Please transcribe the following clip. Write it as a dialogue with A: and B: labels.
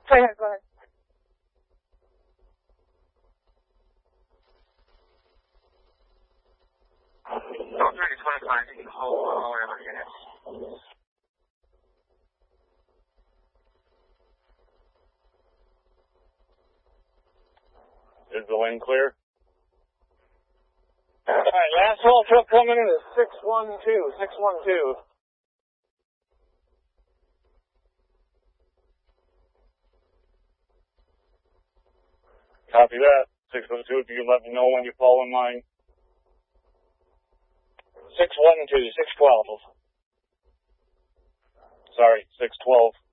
A: Go ahead.
B: Don't do any 25, you can hold whatever units.
C: Is the lane clear?
A: Alright, last haul truck coming in is 612.
C: Copy that. 612, if you can let me know when you fall in line.
A: 612.
C: Sorry, 612.